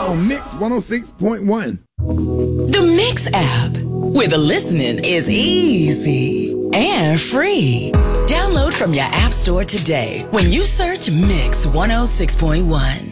on Mix 106.1. The Mix app, where the listening is easy and free. Download from your app store today when you search Mix 106.1.